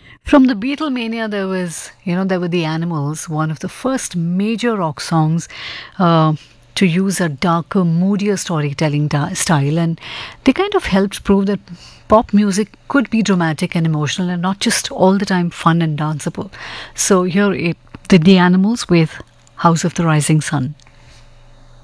From the Beatlemania, there were the Animals, one of the first major rock songs to use a darker, moodier storytelling style, and they kind of helped prove that pop music could be dramatic and emotional, and not just all the time fun and danceable. So here, the Animals with House of the Rising Sun.